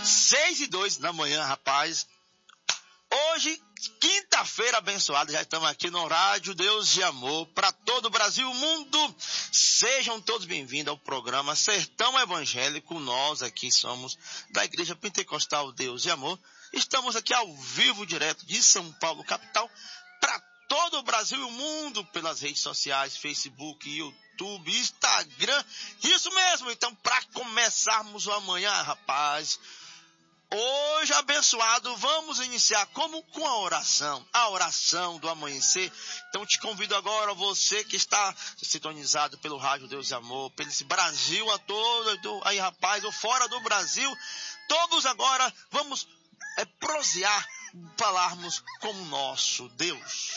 6:02 da manhã, rapaz. Hoje, quinta-feira abençoada, já estamos aqui no Rádio Deus de Amor para todo o Brasil e o mundo. Sejam todos bem-vindos ao programa Sertão Evangélico. Nós aqui somos da Igreja Pentecostal Deus de Amor. Estamos aqui ao vivo, direto de São Paulo, capital, para todo o Brasil e o mundo, pelas redes sociais, Facebook, YouTube, Instagram. Isso mesmo, então, para começarmos o amanhã, rapaz, hoje abençoado, vamos iniciar como com a oração do amanhecer. Então te convido agora, você que está sintonizado pelo Rádio Deus de Amor, pelo esse Brasil a todo, aí rapaz, ou fora do Brasil, todos agora vamos prosear, falarmos com o nosso Deus.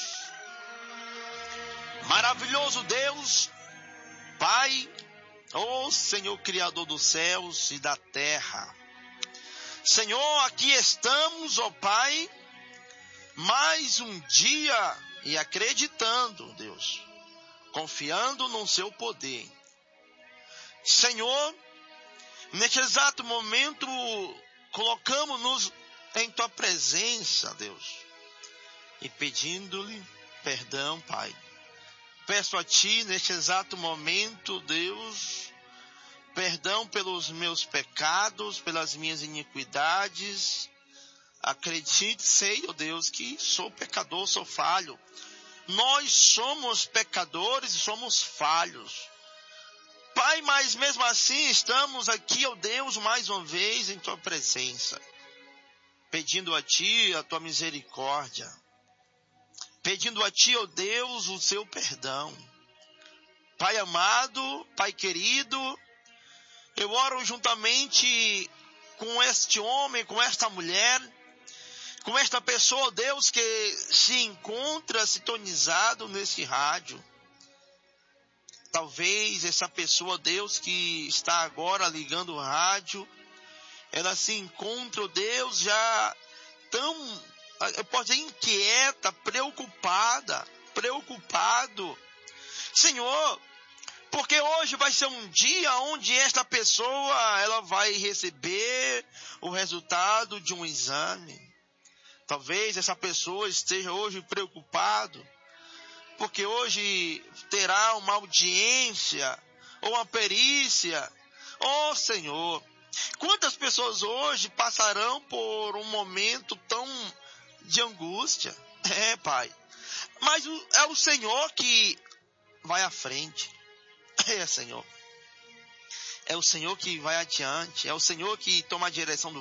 Maravilhoso Deus, Pai, ó Senhor Criador dos céus e da terra. Senhor, aqui estamos, ó Pai, mais um dia e acreditando, Deus, confiando no seu poder. Senhor, neste exato momento, colocamos-nos em tua presença, Deus, e pedindo-lhe perdão, Pai. Peço a ti, neste exato momento, Deus, perdão pelos meus pecados, pelas minhas iniquidades. Acredite, sei, ó Deus, que sou pecador, sou falho. Nós somos pecadores e somos falhos. Pai, mas mesmo assim estamos aqui, ó Deus, mais uma vez em tua presença, pedindo a ti a tua misericórdia, pedindo a ti, ó Deus, o seu perdão. Pai amado, Pai querido, eu oro juntamente com este homem, com esta mulher, com esta pessoa, Deus, que se encontra sintonizado nesse rádio. Talvez essa pessoa, Deus, que está agora ligando o rádio, ela se encontra, Deus, já tão, eu posso dizer, inquieta, preocupado. Senhor, porque hoje vai ser um dia onde esta pessoa, ela vai receber o resultado de um exame. Talvez essa pessoa esteja hoje preocupado, porque hoje terá uma audiência ou uma perícia. Oh, Senhor, quantas pessoas hoje passarão por um momento tão de angústia? Pai, mas é o Senhor que vai à frente. Senhor, é o Senhor que vai adiante, é o Senhor que toma a direção do